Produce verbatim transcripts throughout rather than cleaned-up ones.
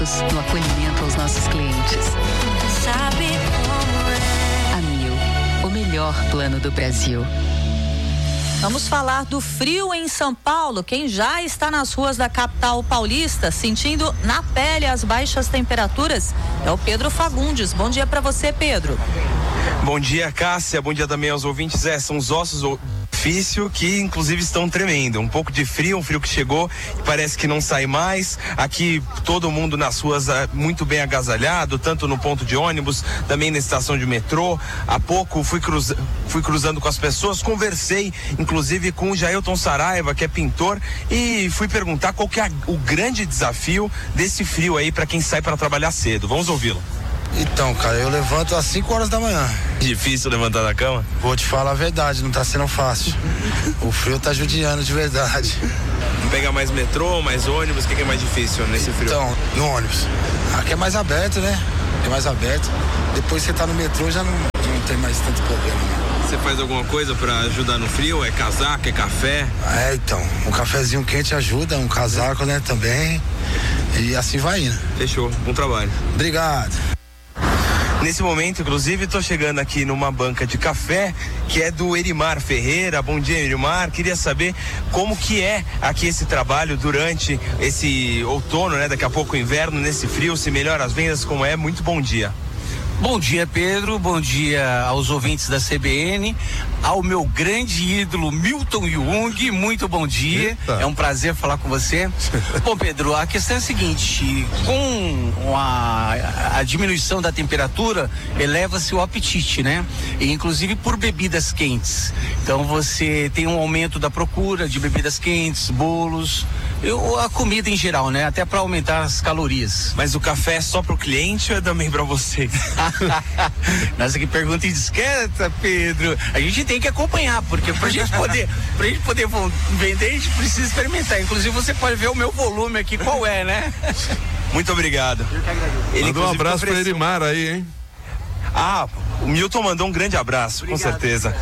no acolhimento aos nossos clientes. Sabe como é? A Mil, o melhor plano do Brasil. Vamos falar do frio em São Paulo. Quem já está nas ruas da capital paulista, sentindo na pele as baixas temperaturas, é o Pedro Fagundes. Bom dia para você, Pedro. Bom dia, Cássia. Bom dia também aos ouvintes. É, são os ossos do ofício que inclusive estão tremendo. Um pouco de frio, um frio que chegou e parece que não sai mais. Aqui todo mundo nas ruas muito bem agasalhado, tanto no ponto de ônibus, também na estação de metrô. Há pouco fui, cruz, fui cruzando com as pessoas, conversei inclusive com o Jailton Saraiva, que é pintor, e fui perguntar qual que é o grande desafio desse frio aí para quem sai para trabalhar cedo. Vamos ouvi-lo. Então, cara, eu levanto às cinco horas da manhã. Difícil levantar da cama? Vou te falar a verdade, não tá sendo fácil. O frio tá judiando de verdade. Pegar mais metrô, mais ônibus, o que, que é mais difícil nesse frio? Então, no ônibus. Aqui é mais aberto, né? Aqui é mais aberto. Depois você tá no metrô, já não, não tem mais tanto problema, né? Você faz alguma coisa pra ajudar no frio? É casaco, é café? É, então, um cafezinho quente ajuda, um casaco, né, também. E assim vai indo. Fechou, bom trabalho. Obrigado. Nesse momento, inclusive, estou chegando aqui numa banca de café que é do Erimar Ferreira. Bom dia, Erimar. Queria saber como que é aqui esse trabalho durante esse outono, né? Daqui a pouco inverno, nesse frio, se melhora as vendas, como é. Muito bom dia. Bom dia, Pedro, bom dia aos ouvintes da C B N, ao meu grande ídolo Milton Jung, muito bom dia. Eita. É um prazer falar com você. Bom, Pedro, a questão é a seguinte, com a, a diminuição da temperatura, eleva-se o apetite, né? E, inclusive por bebidas quentes. Então você tem um aumento da procura de bebidas quentes, bolos, eu, a comida em geral, né? Até para aumentar as calorias. Mas o café é só pro cliente ou é também para você? Nossa, que pergunta indiscreta, Pedro. A gente tem que acompanhar, porque pra gente poder, pra gente poder vender, a gente precisa experimentar. Inclusive, você pode ver o meu volume aqui, qual é, né? Muito obrigado. Ele Manda um abraço ofereceu... pra Erimar aí, hein? Ah, o Milton mandou um grande abraço, obrigado. Com certeza.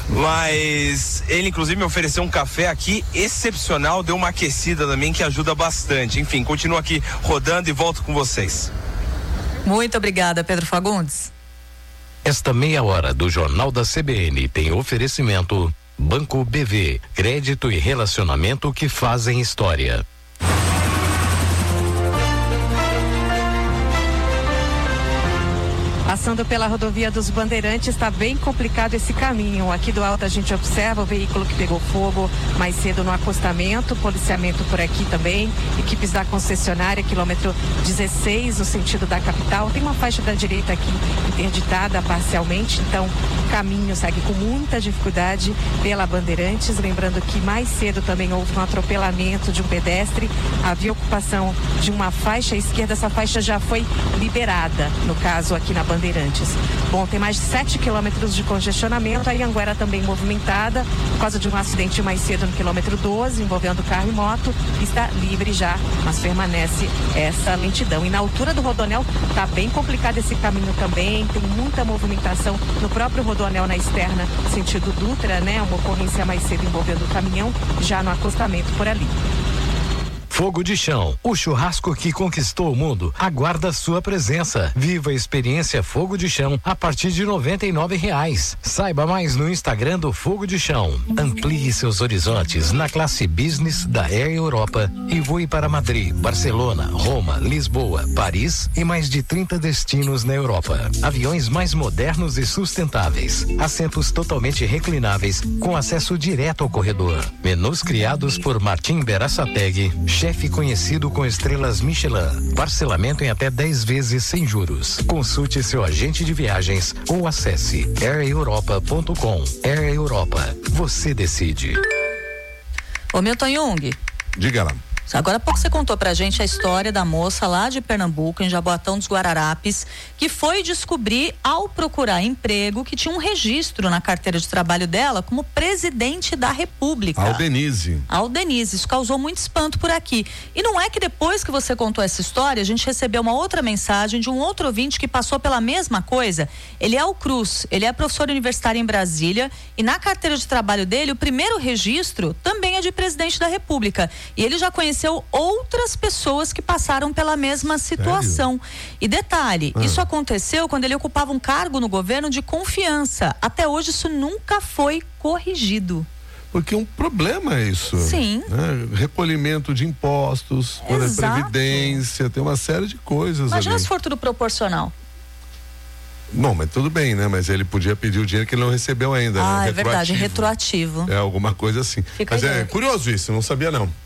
Mas ele, inclusive, me ofereceu um café aqui excepcional, deu uma aquecida também que ajuda bastante. Enfim, continuo aqui rodando e volto com vocês. Muito obrigada, Pedro Fagundes. Esta meia hora do Jornal da C B N tem oferecimento Banco B V, crédito e relacionamento que fazem história. Passando pela rodovia dos Bandeirantes, está bem complicado esse caminho. Aqui do alto a gente observa o veículo que pegou fogo mais cedo no acostamento, policiamento por aqui também, equipes da concessionária, quilômetro dezesseis, no sentido da capital. Tem uma faixa da direita aqui interditada parcialmente, então o caminho segue com muita dificuldade pela Bandeirantes. Lembrando que mais cedo também houve um atropelamento de um pedestre, havia ocupação de uma faixa esquerda, essa faixa já foi liberada, no caso aqui na Bandeirantes. Bom, tem mais de sete quilômetros de congestionamento, a Anhanguera também movimentada, por causa de um acidente mais cedo no quilômetro doze, envolvendo carro e moto, está livre já, mas permanece essa lentidão. E na altura do Rodoanel está bem complicado esse caminho também, tem muita movimentação no próprio Rodoanel na externa, sentido Dutra, né? Uma ocorrência mais cedo envolvendo o caminhão, já no acostamento por ali. Fogo de Chão, o churrasco que conquistou o mundo, aguarda sua presença. Viva a experiência Fogo de Chão a partir de noventa e nove reais. Saiba mais no Instagram do Fogo de Chão. Amplie seus horizontes na classe business da Air Europa e voe para Madrid, Barcelona, Roma, Lisboa, Paris e mais de trinta destinos na Europa. Aviões mais modernos e sustentáveis, assentos totalmente reclináveis com acesso direto ao corredor. Menus criados por Martim Berassateg, chefe conhecido com estrelas Michelin. Parcelamento em até dez vezes sem juros. Consulte seu agente de viagens ou acesse air europa ponto com. Air Europa. Você decide. Ô Milton Jung. Diga lá. Agora há pouco você contou pra gente a história da moça lá de Pernambuco, em Jaboatão dos Guararapes, que foi descobrir ao procurar emprego que tinha um registro na carteira de trabalho dela como presidente da República. Aldenise. Aldenise, isso causou muito espanto por aqui. E não é que depois que você contou essa história, a gente recebeu uma outra mensagem de um outro ouvinte que passou pela mesma coisa. Ele é o Cruz, ele é professor universitário em Brasília e na carteira de trabalho dele, o primeiro registro também é de presidente da República. E ele já conhecia conheceu outras pessoas que passaram pela mesma situação. Sério? E detalhe, ah. isso aconteceu quando ele ocupava um cargo no governo de confiança. Até hoje isso nunca foi corrigido. Porque um problema é isso. Sim. Né? Recolhimento de impostos, previdência, tem uma série de coisas. Imagina ali. se for tudo proporcional. Bom, mas tudo bem, né? Mas ele podia pedir o dinheiro que ele não recebeu ainda. Ah, né? é verdade, retroativo. É alguma coisa assim. Fica mas é curioso isso, não sabia não.